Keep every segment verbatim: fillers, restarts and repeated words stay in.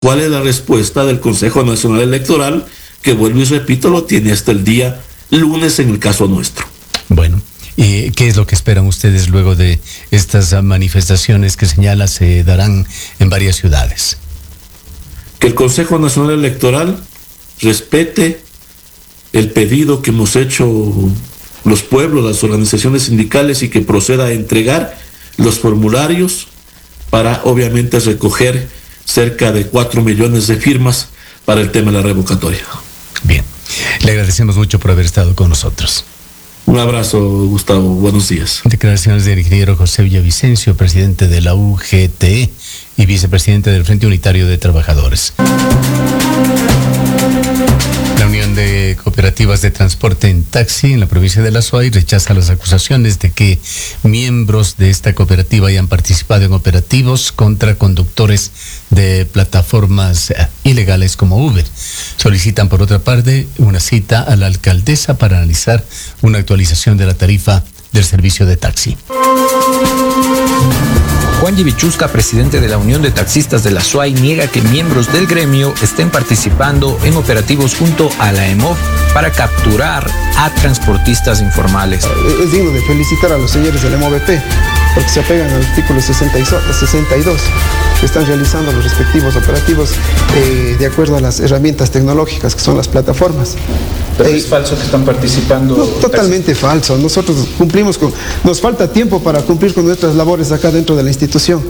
cuál es la respuesta del Consejo Nacional Electoral, que vuelvo y repito, lo tiene hasta el día lunes en el caso nuestro. Bueno, ¿y qué es lo que esperan ustedes luego de estas manifestaciones que señala se darán en varias ciudades? Que el Consejo Nacional Electoral respete el pedido que hemos hecho los pueblos, las organizaciones sindicales, y que proceda a entregar los formularios para obviamente recoger cerca de cuatro millones de firmas para el tema de la revocatoria. Bien, le agradecemos mucho por haber estado con nosotros. Un abrazo, Gustavo, buenos días. Declaraciones del ingeniero José Villavicencio, presidente de la U G T E y vicepresidente del Frente Unitario de Trabajadores. La Unión de Cooperativas de Transporte en Taxi en la provincia de La Suay rechaza las acusaciones de que miembros de esta cooperativa hayan participado en operativos contra conductores de plataformas ilegales como Uber. Solicitan, por otra parte, una cita a la alcaldesa para analizar una actualización de la tarifa del servicio de taxi. Juan Yivichusca, presidente de la Unión de Taxistas de La Suay, niega que miembros del gremio estén participando en operativos junto a la E M O V para capturar a transportistas informales. Es digno de felicitar a los señores del E M O V P porque se apegan al artículo sesenta y dos, que están realizando los respectivos operativos eh, de acuerdo a las herramientas tecnológicas que son las plataformas. Pero es falso que están participando. No, totalmente falso. Nosotros cumplimos con, nos falta tiempo para cumplir con nuestras labores acá dentro de la institución.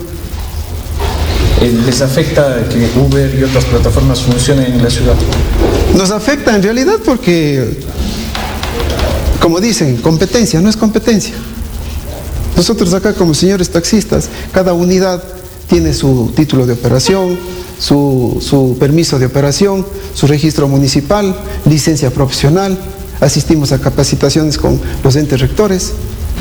¿Les afecta que Uber y otras plataformas funcionen en la ciudad? Nos afecta en realidad porque, como dicen, competencia no es competencia. Nosotros acá como señores taxistas, cada unidad tiene su título de operación, su, su permiso de operación, su registro municipal, licencia profesional, asistimos a capacitaciones con los entes rectores,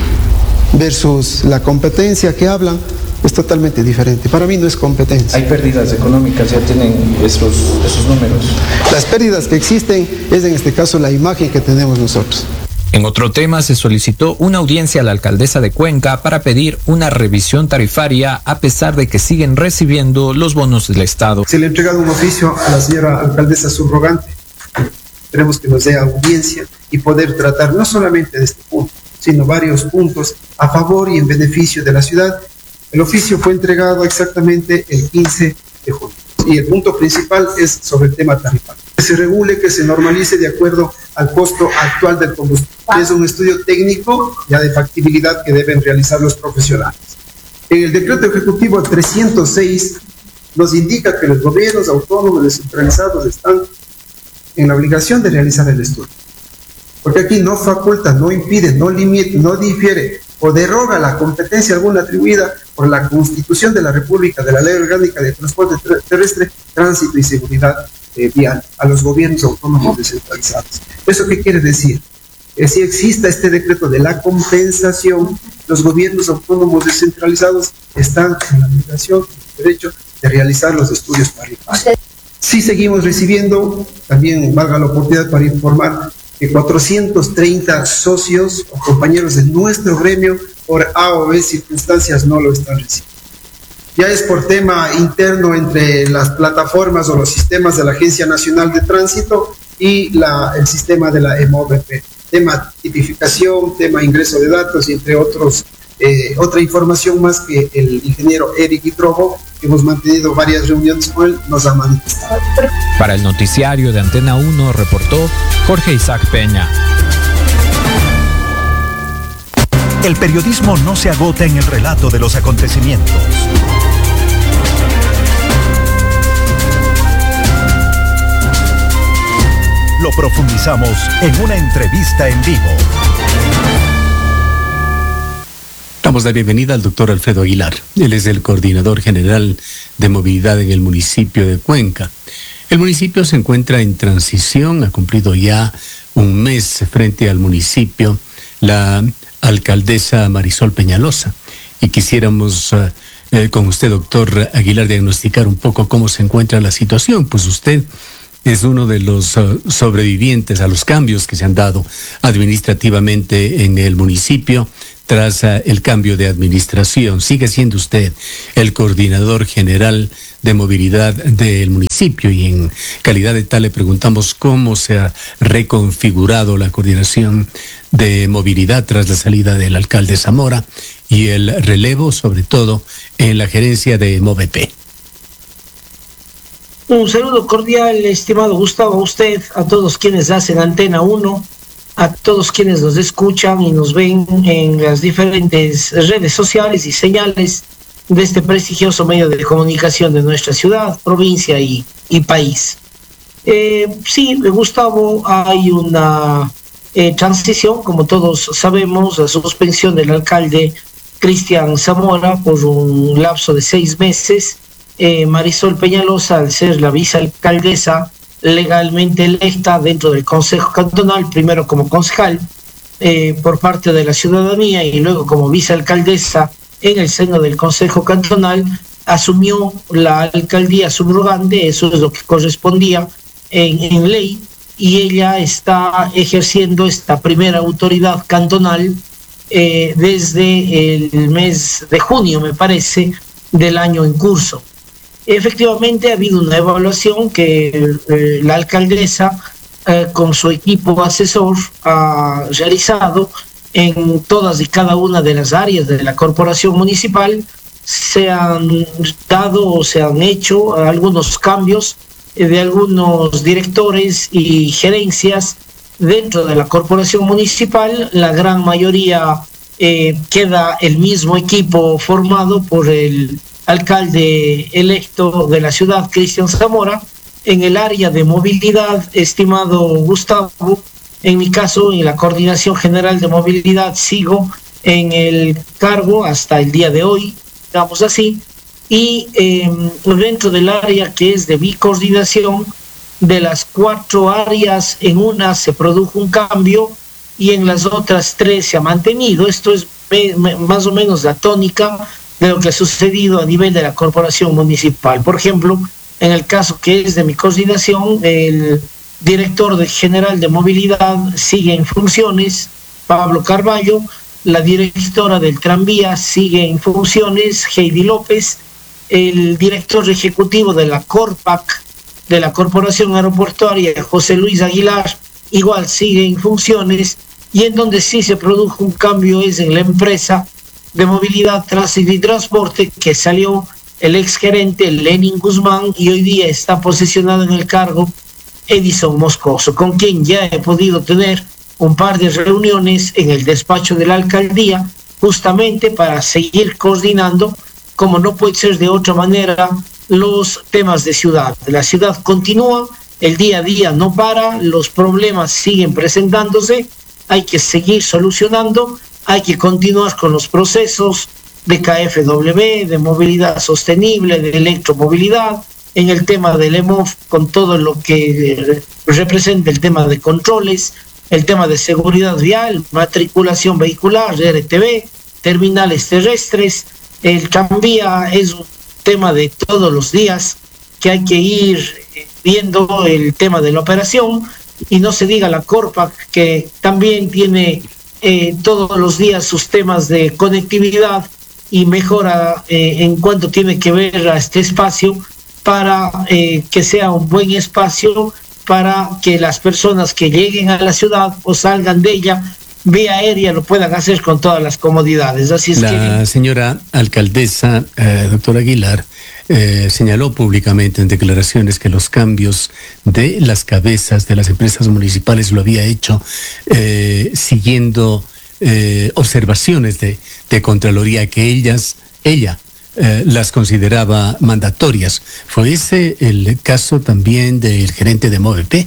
versus la competencia que hablan es totalmente diferente. Para mí no es competencia. Hay pérdidas económicas, ya tienen esos, esos números. Las pérdidas que existen es en este caso la imagen que tenemos nosotros. En otro tema, se solicitó una audiencia a la alcaldesa de Cuenca para pedir una revisión tarifaria a pesar de que siguen recibiendo los bonos del Estado. Se le ha entregado un oficio a la señora alcaldesa subrogante. Esperemos que nos dé audiencia y poder tratar no solamente de este punto, sino varios puntos a favor y en beneficio de la ciudad. El oficio fue entregado exactamente el quince de junio. Y el punto principal es sobre el tema tarifario. Que se regule, que se normalice de acuerdo al costo actual del combustible. Es un estudio técnico ya de factibilidad que deben realizar los profesionales. En el decreto ejecutivo trescientos seis nos indica que los gobiernos autónomos descentralizados están en la obligación de realizar el estudio. Porque aquí no faculta, no impide, no limita, no difiere o deroga la competencia alguna atribuida por la Constitución de la República, de la Ley Orgánica de Transporte Terrestre, Tránsito y Seguridad eh, Vial a los gobiernos autónomos descentralizados. ¿Eso qué quiere decir? Que si exista este decreto de la compensación, los gobiernos autónomos descentralizados están en la obligación, en el derecho de realizar los estudios tarifarios. Si seguimos recibiendo, también valga la oportunidad para informar que cuatrocientos treinta socios o compañeros de nuestro gremio por A o B circunstancias no lo están recibiendo. Ya es por tema interno entre las plataformas o los sistemas de la Agencia Nacional de Tránsito y la, el sistema de la E M O V P. Tema tipificación, tema ingreso de datos y entre otros, eh, otra información más que el ingeniero Eric Itrobo, que hemos mantenido varias reuniones con él, nos ha manifestado. Para el noticiario de Antena uno reportó Jorge Isaac Peña. El periodismo no se agota en el relato de los acontecimientos. Lo profundizamos en una entrevista en vivo. Damos la bienvenida al doctor Alfredo Aguilar. Él es el coordinador general de movilidad en el municipio de Cuenca. El municipio se encuentra en transición, ha cumplido ya un mes frente al municipio la alcaldesa Marisol Peñalosa. Y quisiéramos uh, eh, con usted, doctor Aguilar, diagnosticar un poco cómo se encuentra la situación. Pues usted es uno de los uh, sobrevivientes a los cambios que se han dado administrativamente en el municipio tras uh, el cambio de administración. Sigue siendo usted el coordinador general de Movilidad del municipio, y en calidad de tal le preguntamos cómo se ha reconfigurado la coordinación de movilidad tras la salida del alcalde Zamora y el relevo, sobre todo, en la gerencia de MOVEP. Un saludo cordial, estimado Gustavo, a usted, a todos quienes hacen Antena uno, a todos quienes nos escuchan y nos ven en las diferentes redes sociales y señales de este prestigioso medio de comunicación de nuestra ciudad, provincia y, y país. Eh, sí, Gustavo, hay una eh, transición, como todos sabemos, la suspensión del alcalde Cristian Zamora por un lapso de seis meses. Eh, Marisol Peñalosa, al ser la vicealcaldesa legalmente electa dentro del Consejo Cantonal, primero como concejal eh, por parte de la ciudadanía y luego como vicealcaldesa en el seno del Consejo Cantonal, asumió la alcaldía subrogante, eso es lo que correspondía en, en ley, y ella está ejerciendo esta primera autoridad cantonal eh, desde el mes de junio, me parece, del año en curso. Efectivamente ha habido una evaluación que eh, la alcaldesa eh, con su equipo asesor ha realizado en todas y cada una de las áreas de la corporación municipal. Se han dado o se han hecho algunos cambios de algunos directores y gerencias dentro de la corporación municipal. La gran mayoría eh, queda el mismo equipo formado por el alcalde electo de la ciudad, Cristian Zamora. En el área de movilidad, estimado Gustavo, en mi caso, en la Coordinación General de Movilidad, sigo en el cargo hasta el día de hoy, digamos así, y eh, dentro del área que es de mi coordinación, de las cuatro áreas, en una se produjo un cambio y en las otras tres se ha mantenido. Esto es me, me, más o menos la tónica de lo que ha sucedido a nivel de la corporación municipal. Por ejemplo, en el caso que es de mi coordinación, el director de general de movilidad sigue en funciones, Pablo Carballo. La directora del tranvía sigue en funciones, Heidi López. El director ejecutivo de la Corpac, de la Corporación Aeroportuaria, José Luis Aguilar, igual sigue en funciones. Y en donde sí se produjo un cambio es en la empresa de movilidad, tránsito y transporte, que salió el exgerente Lenin Guzmán y hoy día está posicionado en el cargo Edison Moscoso, con quien ya he podido tener un par de reuniones en el despacho de la alcaldía, justamente para seguir coordinando, como no puede ser de otra manera, los temas de ciudad. La ciudad continúa, el día a día no para, los problemas siguen presentándose, hay que seguir solucionando, hay que continuar con los procesos de K F W, de movilidad sostenible, de electromovilidad, en el tema del E M O F, con todo lo que representa el tema de controles, el tema de seguridad vial, matriculación vehicular, R T V, terminales terrestres. El tranvía es un tema de todos los días que hay que ir viendo el tema de la operación, y no se diga la Corpac, que también tiene eh, todos los días sus temas de conectividad y mejora eh, en cuanto tiene que ver a este espacio para eh, que sea un buen espacio para que las personas que lleguen a la ciudad o salgan de ella vía aérea lo puedan hacer con todas las comodidades. Así es la que... La señora alcaldesa, eh, doctora Aguilar, eh, señaló públicamente en declaraciones que los cambios de las cabezas de las empresas municipales lo había hecho eh, siguiendo eh, observaciones de, de Contraloría, que ellas, ella eh, las consideraba mandatorias. ¿Fue ese el caso también del gerente de MOVEP?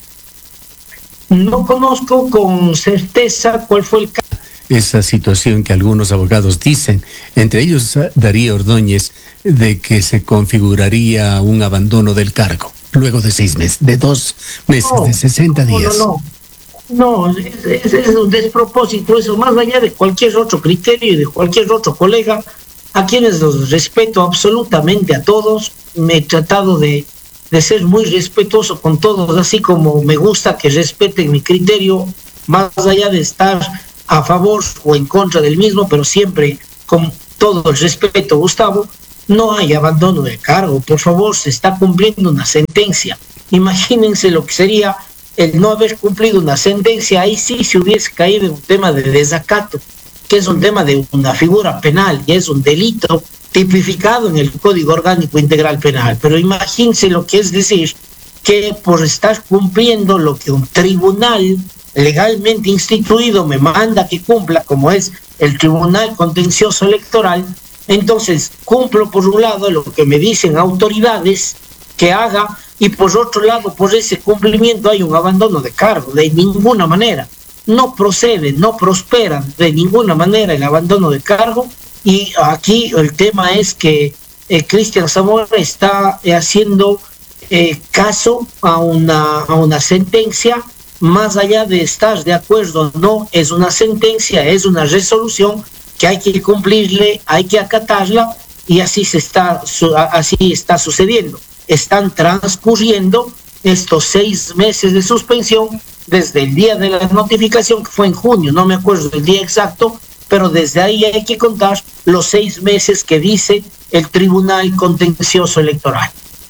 No conozco con certeza cuál fue el caso. Esa situación que algunos abogados dicen, entre ellos Darío Ordóñez, de que se configuraría un abandono del cargo luego de seis meses, de dos meses, no, de sesenta días. No, no, no, no es, es, es un despropósito eso, más allá de cualquier otro criterio y de cualquier otro colega, a quienes los respeto absolutamente a todos. Me he tratado de de ser muy respetuoso con todos, así como me gusta que respeten mi criterio, más allá de estar a favor o en contra del mismo, pero siempre con todo el respeto, Gustavo. no hay abandono de cargo. Por favor, se está cumpliendo una sentencia. Imagínense lo que sería el no haber cumplido una sentencia. Ahí sí se hubiese caído en un tema de desacato, que es un tema de una figura penal y es un delito tipificado en el Código Orgánico Integral Penal. Pero imagínense lo que es decir que por estar cumpliendo lo que un tribunal legalmente instituido me manda que cumpla, como es el Tribunal Contencioso Electoral, entonces cumplo por un lado lo que me dicen autoridades que haga, y por otro lado, por ese cumplimiento hay un abandono de cargo. De ninguna manera. No procede, no prospera de ninguna manera el abandono de cargo, y aquí el tema es que eh, Cristian Zamora está eh, haciendo eh, caso a una, a una sentencia, más allá de estar de acuerdo o no, es una sentencia, es una resolución que hay que cumplirle, hay que acatarla, y así se está, así está sucediendo. Están transcurriendo estos seis meses de suspensión desde el día de la notificación, que fue en junio, no me acuerdo el día exacto, pero desde ahí hay que contar los seis meses que dice el Tribunal Contencioso Electoral.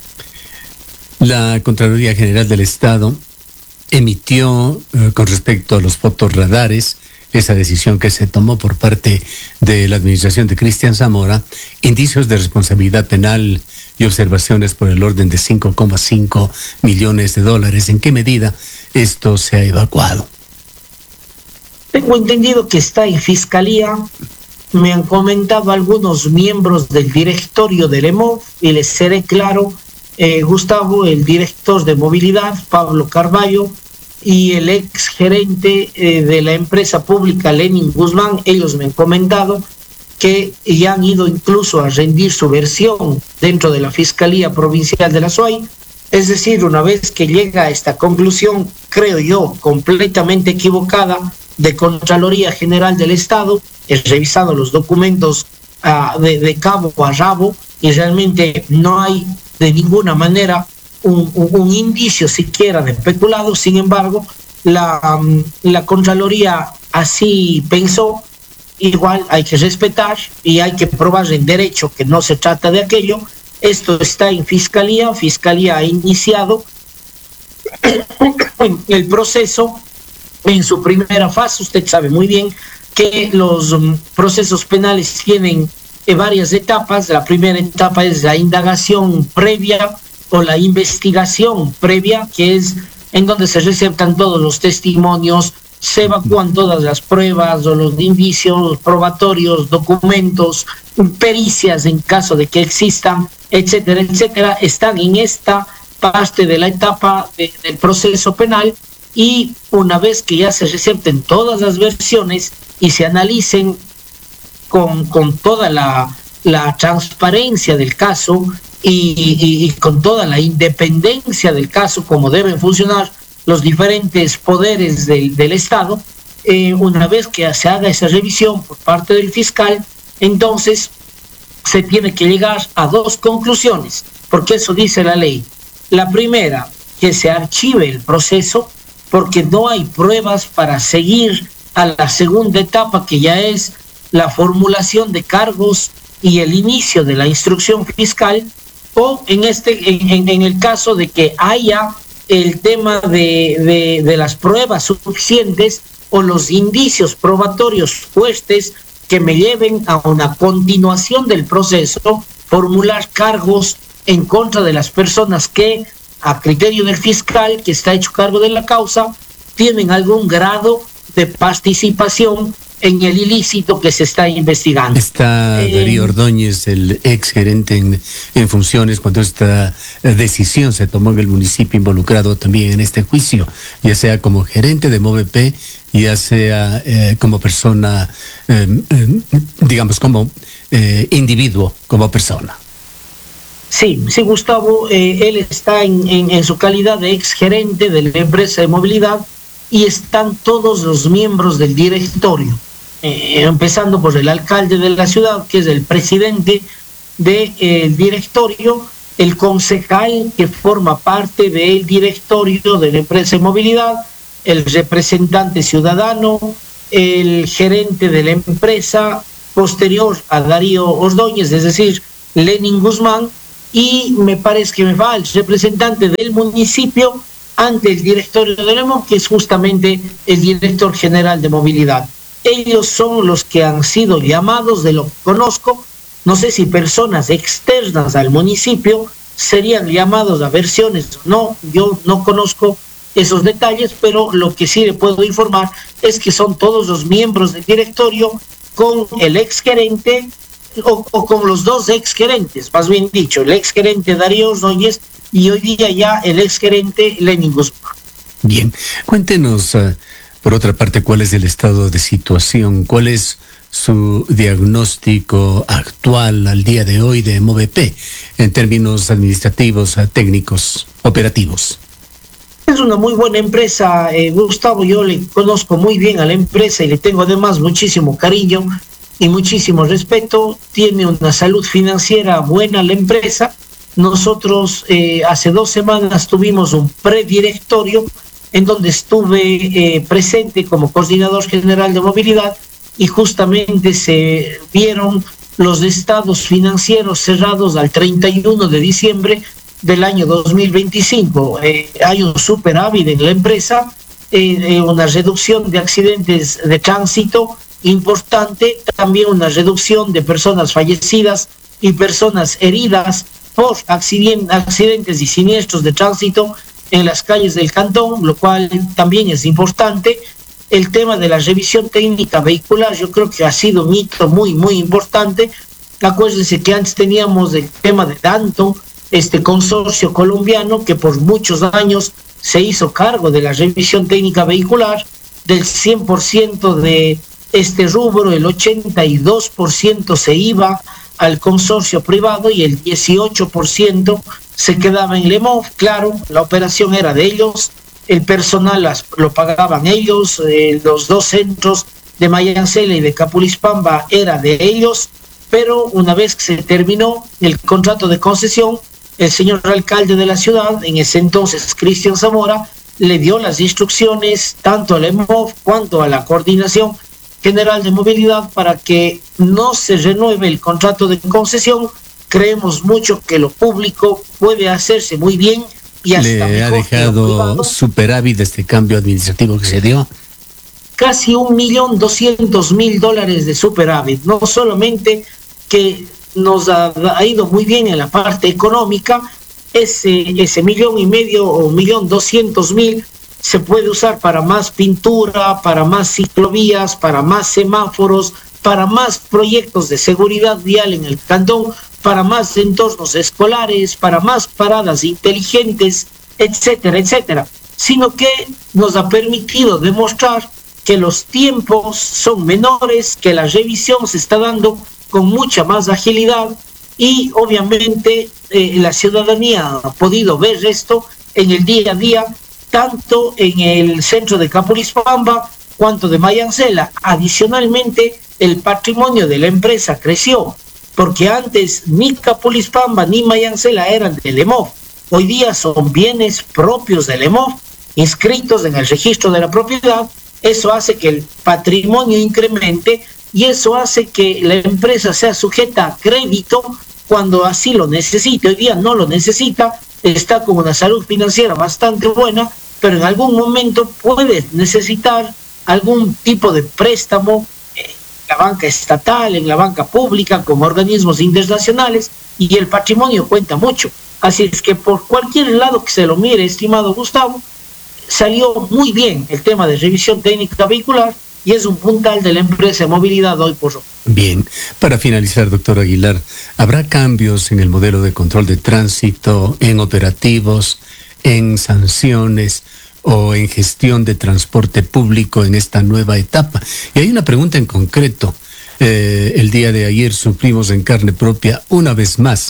La Contraloría General del Estado emitió eh, con respecto a los fotorradares, esa decisión que se tomó por parte de la administración de Cristian Zamora, indicios de responsabilidad penal y observaciones por el orden de cinco coma cinco millones de dólares. ¿En qué medida esto se ha evacuado? Tengo entendido que está en Fiscalía. Me han comentado algunos miembros del directorio del E M O V, y les seré claro, eh, Gustavo, el director de movilidad, Pablo Carballo, y el ex gerente eh, de la empresa pública, Lenin Guzmán, ellos me han comentado que ya han ido incluso a rendir su versión dentro de la Fiscalía Provincial de la SUAY. Es decir, una vez que llega a esta conclusión, creo yo, completamente equivocada, de Contraloría General del Estado, he revisado los documentos uh, de, de cabo a rabo, y realmente no hay de ninguna manera un, un, un indicio siquiera de peculado. Sin embargo, la, um, la Contraloría así pensó. Igual hay que respetar y hay que probar en derecho que no se trata de aquello. Esto está en Fiscalía. Fiscalía ha iniciado el proceso en su primera fase. Usted sabe muy bien que los um, procesos penales tienen eh, varias etapas. La primera etapa es la indagación previa o la investigación previa, que es en donde se receptan todos los testimonios, se evacúan todas las pruebas o los indicios probatorios, documentos, pericias en caso de que existan, etcétera, etcétera. Están en esta parte de la etapa de, del proceso penal, y una vez que ya se recepten todas las versiones y se analicen con, con toda la, la transparencia del caso y, y, y con toda la independencia del caso, como deben funcionar los diferentes poderes del, del Estado, eh, una vez que se haga esa revisión por parte del fiscal, entonces se tiene que llegar a dos conclusiones, porque eso dice la ley. La primera, que se archive el proceso, porque no hay pruebas para seguir a la segunda etapa, que ya es la formulación de cargos y el inicio de la instrucción fiscal, o en, este, en, en, en el caso de que haya el tema de, de, de las pruebas suficientes o los indicios probatorios fuertes que me lleven a una continuación del proceso, formular cargos en contra de las personas que, a criterio del fiscal que está hecho cargo de la causa, tienen algún grado de participación en el ilícito que se está investigando. Está eh, Darío Ordóñez, el ex gerente en, en funciones, cuando esta decisión se tomó en el municipio, involucrado también en este juicio, ya sea como gerente de MOVP, ya sea eh, como persona, eh, eh, digamos, como eh, individuo, como persona. Sí, sí, Gustavo, eh, él está en, en, en su calidad de ex gerente de la empresa de movilidad, y están todos los miembros del directorio, eh, empezando por el alcalde de la ciudad, que es el presidente del eh, directorio, el concejal que forma parte del directorio de la empresa de movilidad, el representante ciudadano, el gerente de la empresa, posterior a Darío Ordóñez, es decir, Lenin Guzmán, y me parece que me va el representante del municipio ante el directorio del E M O V, que es justamente el director general de movilidad. Ellos son los que han sido llamados, de lo que conozco. No sé si personas externas al municipio serían llamados a versiones o no, yo no conozco esos detalles, pero lo que sí le puedo informar es que son todos los miembros del directorio con el exgerente o, o con los dos exgerentes, más bien dicho, el exgerente Darío Ordóñez y hoy día ya el exgerente Lenin Guzmán. Bien, cuéntenos, uh, por otra parte, cuál es el estado de situación, cuál es su diagnóstico actual al día de hoy de MOVEP en términos administrativos, uh, técnicos, operativos. Es una muy buena empresa, eh, Gustavo. Yo le conozco muy bien a la empresa y le tengo además muchísimo cariño y muchísimo respeto. Tiene una salud financiera buena la empresa. Nosotros eh, hace dos semanas tuvimos un predirectorio en donde estuve eh, presente como coordinador general de movilidad y justamente se vieron los estados financieros cerrados al treinta y uno de diciembre del año dos mil veinticinco. Eh, hay un superávit en la empresa, eh, eh, una reducción de accidentes de tránsito importante, también una reducción de personas fallecidas y personas heridas por accident accidentes y siniestros de tránsito en las calles del cantón, lo cual también es importante. El tema de la revisión técnica vehicular, yo creo que ha sido un hito muy, muy importante. Acuérdense que antes teníamos el tema de Danton, este consorcio colombiano que por muchos años se hizo cargo de la revisión técnica vehicular. Del cien por ciento de este rubro, el ochenta y dos por ciento se iba al consorcio privado y el dieciocho por ciento se quedaba en el E M O V. Claro, la operación era de ellos, el personal las, lo pagaban ellos, eh, los dos centros de Mayancela y de Capulispamba era de ellos, pero una vez que se terminó el contrato de concesión, el señor alcalde de la ciudad, en ese entonces Cristian Zamora, le dio las instrucciones tanto al E M O V cuanto a la Coordinación General de Movilidad para que no se renueve el contrato de concesión. Creemos mucho que lo público puede hacerse muy bien y hasta ¿Le mejor ha dejado superávit este cambio administrativo que se dio? Casi un millón doscientos mil dólares de superávit. No solamente que nos ha, ha ido muy bien en la parte económica, ese, ese millón y medio o millón doscientos mil se puede usar para más pintura, para más ciclovías, para más semáforos, para más proyectos de seguridad vial en el cantón, para más entornos escolares, para más paradas inteligentes, etcétera, etcétera. Sino que nos ha permitido demostrar que los tiempos son menores, que la revisión se está dando con mucha más agilidad y obviamente eh, la ciudadanía ha podido ver esto en el día a día, tanto en el centro de Capulispamba cuanto de Mayancela. Adicionalmente, el patrimonio de la empresa creció, porque antes ni Capulispamba ni Mayancela eran del E M O V. Hoy día son bienes propios del E M O V, inscritos en el registro de la propiedad. Eso hace que el patrimonio incremente y eso hace que la empresa sea sujeta a crédito cuando así lo necesite. Hoy día no lo necesita, está con una salud financiera bastante buena, pero en algún momento puede necesitar algún tipo de préstamo en la banca estatal, en la banca pública, con organismos internacionales, y el patrimonio cuenta mucho. Así es que por cualquier lado que se lo mire, estimado Gustavo, salió muy bien el tema de revisión técnica vehicular y es un puntal de la empresa de movilidad hoy por hoy. Bien, para finalizar, doctor Aguilar, ¿habrá cambios en el modelo de control de tránsito, en operativos, en sanciones o en gestión de transporte público en esta nueva etapa? Y hay una pregunta en concreto. Eh, el día de ayer sufrimos en carne propia una vez más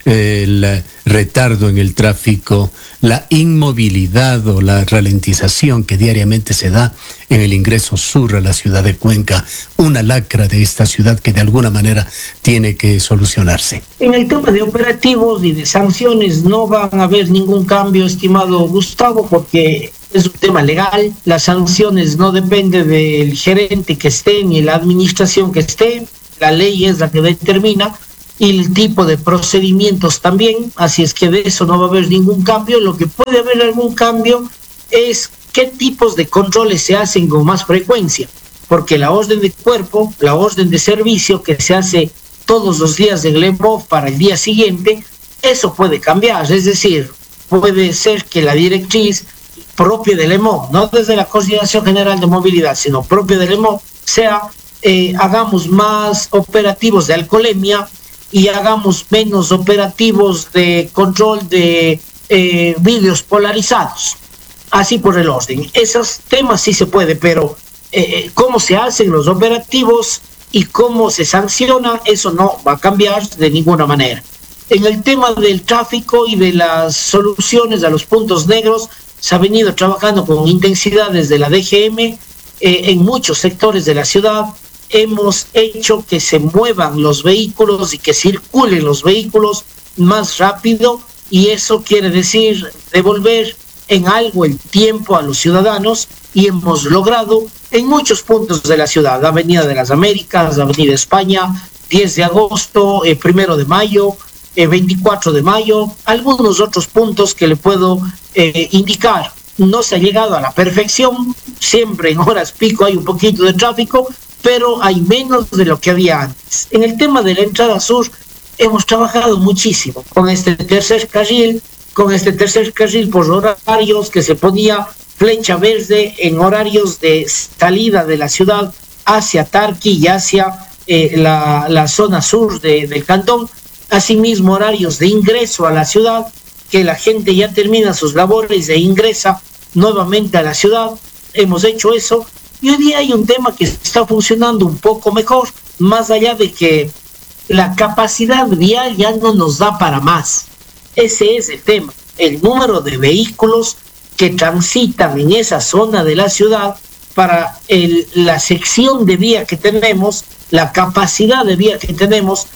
el retardo en el tráfico, la inmovilidad o la ralentización que diariamente se da en el ingreso sur a la ciudad de Cuenca, una lacra de esta ciudad que de alguna manera tiene que solucionarse. En el tema de operativos y de sanciones no van a haber ningún cambio, estimado Gustavo, porque es un tema legal. Las sanciones no dependen del gerente que esté ni la administración que esté, la ley es la que determina. y el tipo de procedimientos también, así es que de eso no va a haber ningún cambio. Lo que puede haber algún cambio es qué tipos de controles se hacen con más frecuencia, porque la orden de cuerpo, la orden de servicio que se hace todos los días del E M O V para el día siguiente, eso puede cambiar, es decir, puede ser que la directriz propia del E M O V, no desde la Coordinación General de Movilidad, sino propia del E M O V, sea eh, hagamos más operativos de alcoholemia y hagamos menos operativos de control de eh, vidrios polarizados, así por el orden. Esos temas sí se puede, pero eh, cómo se hacen los operativos y cómo se sanciona, eso no va a cambiar de ninguna manera. En el tema del tráfico y de las soluciones a los puntos negros, se ha venido trabajando con intensidad desde la D G M eh, en muchos sectores de la ciudad. Hemos hecho que se muevan los vehículos y que circulen los vehículos más rápido, y eso quiere decir devolver en algo el tiempo a los ciudadanos, y hemos logrado en muchos puntos de la ciudad, Avenida de las Américas, Avenida España, diez de agosto, eh, primero de mayo, eh, veinticuatro de mayo, algunos otros puntos que le puedo eh, indicar. No se ha llegado a la perfección, siempre en horas pico hay un poquito de tráfico, pero hay menos de lo que había antes. En el tema de la entrada sur, hemos trabajado muchísimo con este tercer carril, con este tercer carril por horarios que se ponía flecha verde en horarios de salida de la ciudad hacia Tarqui y hacia eh, la, la zona sur de, del cantón. Asimismo, horarios de ingreso a la ciudad, que la gente ya termina sus labores e ingresa nuevamente a la ciudad. Hemos hecho eso. Y hoy día hay un tema que está funcionando un poco mejor, más allá de que la capacidad vial ya no nos da para más. Ese es el tema, el número de vehículos que transitan en esa zona de la ciudad para el, la sección de vía que tenemos, la capacidad de vía que tenemos.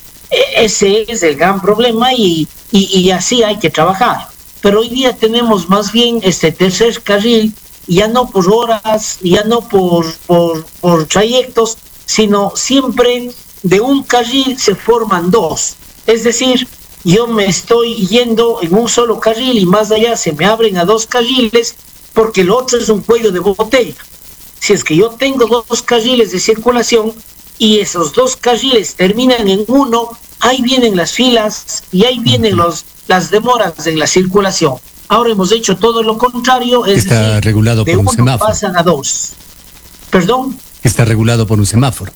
Ese es el gran problema y, y, y así hay que trabajar. Pero hoy día tenemos más bien este tercer carril, ya no por horas, ya no por, por, por trayectos, sino siempre de un carril se forman dos. Es decir, yo me estoy yendo en un solo carril y más allá se me abren a dos carriles porque el otro es un cuello de botella. Si es que yo tengo dos carriles de circulación y esos dos carriles terminan en uno, ahí vienen las filas y ahí vienen los, las demoras en la circulación. Ahora hemos hecho todo lo contrario, es Está decir, regulado de por un uno semáforo. pasan a dos. ¿Perdón? Está regulado por un semáforo.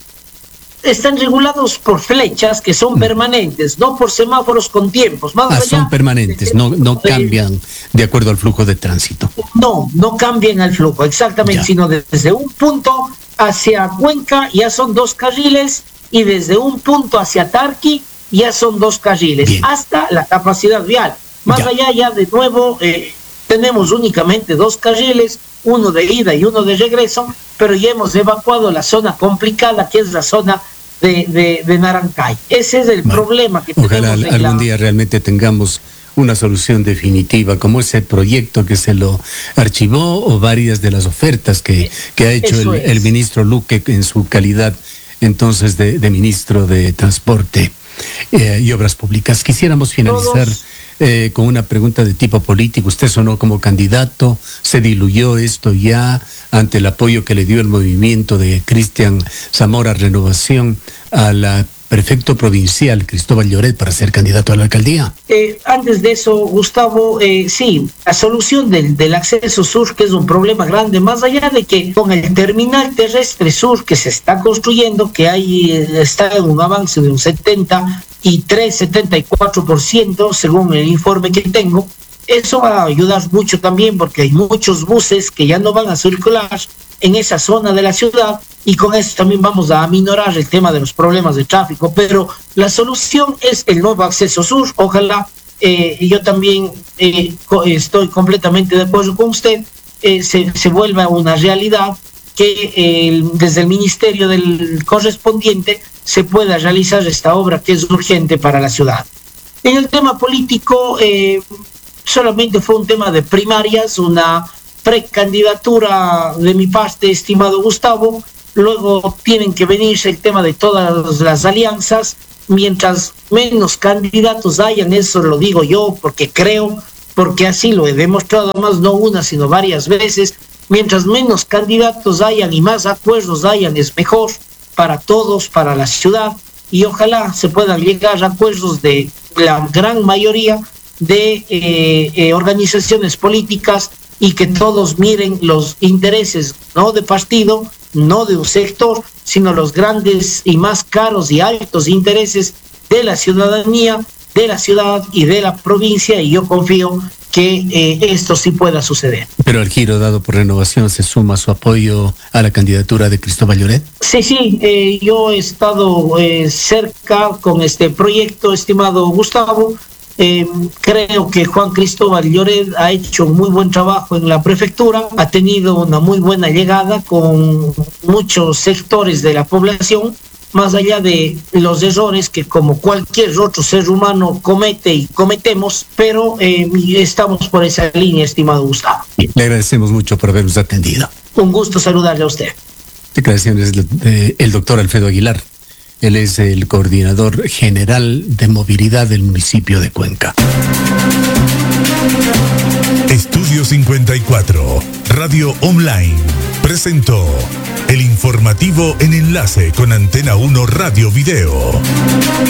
Están regulados por flechas que son permanentes, no por semáforos con tiempos. Más Ah, allá, son permanentes, no, no cambian de acuerdo al flujo de tránsito. No, no cambian el flujo, exactamente, Ya. sino desde un punto hacia Cuenca ya son dos carriles y desde un punto hacia Tarqui ya son dos carriles, Bien. hasta la capacidad vial. Más Ya. allá ya de nuevo eh, tenemos únicamente dos carriles, uno de ida y uno de regreso, pero ya hemos evacuado la zona complicada que es la zona de, de, de Narancay. Ese es el Bueno, problema que Ojalá tenemos en algún la... día realmente tengamos una solución definitiva, como ese proyecto que se lo archivó o varias de las ofertas que, que ha hecho el, Eso es. el ministro Luque en su calidad entonces de, de ministro de Transporte eh, y Obras Públicas. Quisiéramos finalizar Todos. eh, con una pregunta de tipo político. Usted sonó como candidato, se diluyó esto ya ante el apoyo que le dio el movimiento de Cristian Zamora Renovación al prefecto provincial Cristóbal Lloret para ser candidato a la alcaldía. Eh, antes de eso, Gustavo, eh, sí, la solución del, del acceso sur, que es un problema grande, más allá de que con el terminal terrestre sur que se está construyendo, que ahí eh, está en un avance de un setenta y tres, setenta y cuatro por ciento, según el informe que tengo, eso va a ayudar mucho también porque hay muchos buses que ya no van a circular en esa zona de la ciudad y con eso también vamos a aminorar el tema de los problemas de tráfico, pero la solución es el nuevo acceso sur. Ojalá, eh, yo también eh, co estoy completamente de acuerdo con usted, eh, se, se vuelva una realidad que eh, desde el ministerio del correspondiente se pueda realizar esta obra que es urgente para la ciudad. En el tema político, eh, solamente fue un tema de primarias, una precandidatura de mi parte, estimado Gustavo. Luego tienen que venirse el tema de todas las alianzas. mientras menos candidatos hayan, eso lo digo yo porque creo, porque así lo he demostrado más no una sino varias veces, mientras menos candidatos hayan y más acuerdos hayan es mejor para todos, para la ciudad, y ojalá se puedan llegar a acuerdos de la gran mayoría de eh, eh, organizaciones políticas y que todos miren los intereses no de partido, no de un sector, sino los grandes y más caros y altos intereses de la ciudadanía, de la ciudad y de la provincia, y yo confío que eh, esto sí pueda suceder. Pero el giro dado por Renovación se suma su apoyo a la candidatura de Cristóbal Lloret. Sí, sí, eh, yo he estado eh, cerca con este proyecto, estimado Gustavo. Eh, creo que Juan Cristóbal Lloret ha hecho muy buen trabajo en la prefectura, ha tenido una muy buena llegada con muchos sectores de la población, más allá de los errores que como cualquier otro ser humano comete y cometemos, pero eh, estamos por esa línea, estimado Gustavo. Le agradecemos mucho por habernos atendido. Un gusto saludarle a usted. Declaraciones del doctor Alfredo Aguilar. Él es el coordinador general de movilidad del municipio de Cuenca. Estudio cincuenta y cuatro, Radio Online, presentó el informativo en enlace con Antena uno Radio Video.